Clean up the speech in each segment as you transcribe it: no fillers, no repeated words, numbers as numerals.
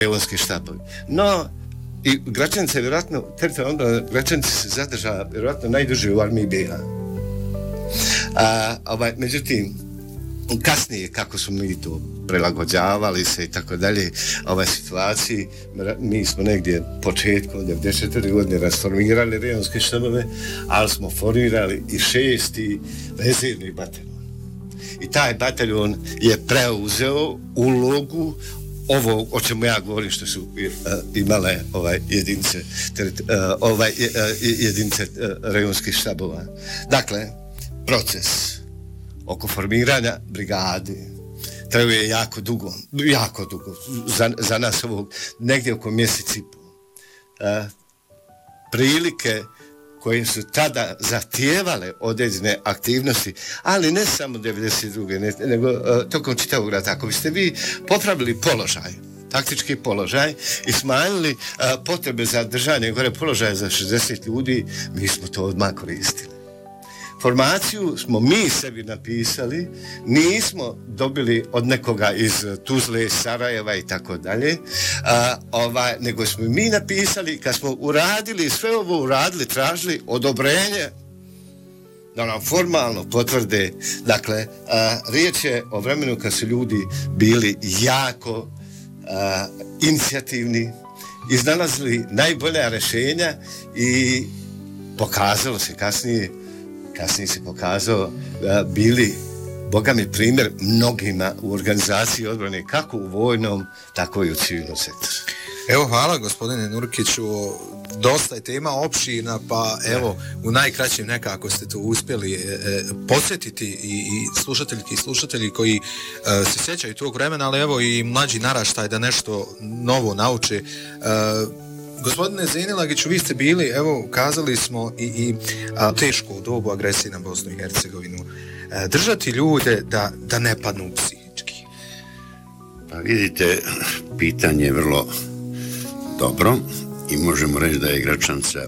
rejonski štabovi. No, i Gračanica je vjerojatno, teritorijalno Gračanica se zadržava vjerojatno najduže u armiji BiH. Međutim, kasnije kako smo mi to prilagođavali se i tako dalje situaciji, mi smo negdje početkom 94. godine rasformirali rejonske štabove, ali smo formirali i 6. rezervni bataljon. I taj bataljon je preuzeo ulogu ovo o čemu ja govorim, što su imale jedinice rejonskih štabova. Dakle, proces oko formiranja brigade trajuje jako dugo, za nas ovog negdje oko mjesec i pol. Prilike koje su tada zahtijevale određene aktivnosti, ali ne samo 92. nego tokom čitavog rata. Ako biste vi popravili položaj, taktički položaj i smanjili potrebe za držanje gore položaja za 60 ljudi, mi smo to odmah koristili. Formaciju smo mi sebi napisali, nismo dobili od nekoga iz Tuzle, Sarajeva i tako dalje, nego smo mi napisali, kad smo uradili, sve ovo uradili, tražili odobrenje da nam formalno potvrde. Dakle, riječ je o vremenu kad su ljudi bili jako inicijativni, iznalazili najbolja rješenja i pokazalo se kasnije se pokazao bili bogami primjer mnogima u organizaciji odbrane, kako u vojnom, tako i u civilnom sektoru. Evo, hvala gospodine Nurkiću, dosta je tema opširna, pa evo, u najkraćem nekako ste to uspjeli podsjetiti i slušateljki i slušatelji koji se sjećaju tog vremena, ali evo i mlađi naraštaj da nešto novo nauče. Gospodine Zenilagiću, vi ste bili, evo, kazali smo i teško u dobu agresije na Bosnu i Hercegovinu. Držati ljude da ne padnu psihički. Pa vidite, pitanje je vrlo dobro i možemo reći da je Gračanca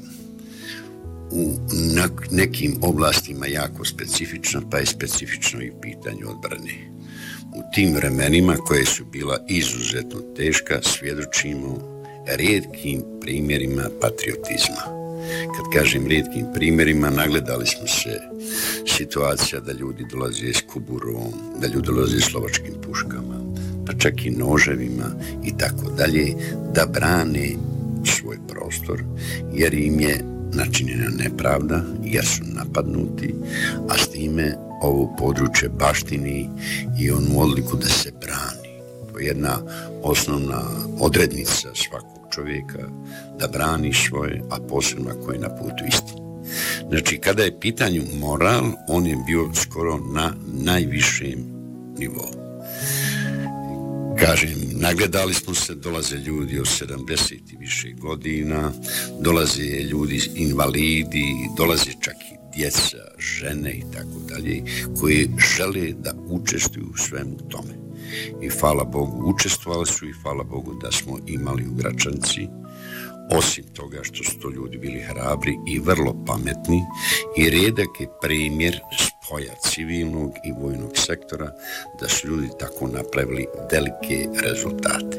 u nekim oblastima jako specifična, pa je specifično i pitanje odbrane. U tim vremenima koje su bila izuzetno teška, svjedočimo rijetkim primjerima patriotizma. Kad kažem rijetkim primjerima, nagledali smo se situacija da ljudi dolaze s kuburom, da ljudi dolaze s lovačkim puškama, pa čak i noževima i tako dalje, da brane svoj prostor, jer im je načinjena nepravda, jer su napadnuti, a s time ovo područje baštini i onu odliku da se brani. To je jedna osnovna odrednica svakog čovjeka, da brani svoje, a posebno ako je na putu istine. Znači, kada je pitanju moral, on je bio skoro na najvišem nivou. Kažem, nagledali smo se, dolaze ljudi od 70 i više godina, dolaze ljudi invalidi, dolaze čak i djeca, žene i tako dalje, koji žele da učestvuju u svemu tome. I hvala Bogu učestvovali su i hvala Bogu da smo imali u Gračanci, osim toga što su to ljudi bili hrabri i vrlo pametni, i redak je primjer spoja civilnog i vojnog sektora da su ljudi tako napravili velike rezultate.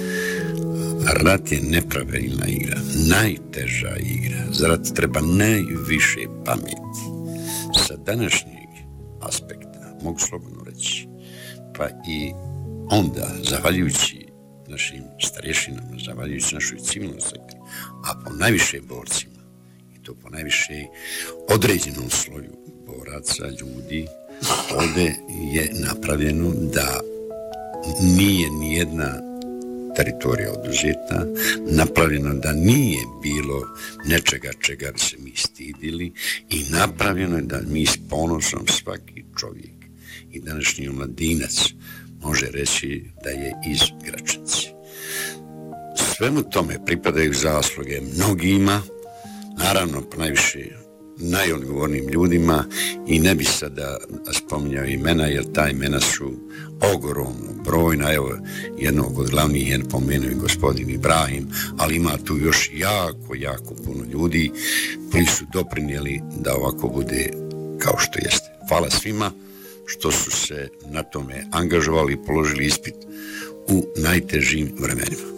Rat je nepravilna igra, najteža igra, za rat treba najviše pameti. Sa današnjeg aspekta, mogu slobodno reći, pa i onda, zahvaljujući našim starješinama, zahvaljujući našoj civilnom sektoru, a po najviše borcima, i to po najviše određenom sloju boraca, ljudi, ovdje je napravljeno da nije nijedna teritorija oduzeta, napravljeno da nije bilo nečega čega bi se mi stidili, i napravljeno je da mi s ponosom svaki čovjek i današnji omladinac može reći da je iz Gračanice. Svemu tome pripadaju zasluge mnogima, naravno najviše najodgovornijim ljudima, i ne bi sada spominjao imena, jer ta imena su ogromno brojna. Evo, jednog od glavnih je pomenuo i gospodin Ibrahim, ali ima tu još jako puno ljudi koji su doprinijeli da ovako bude kao što jeste. Hvala svima što su se na tome angažovali i položili ispit u najtežim vremenima.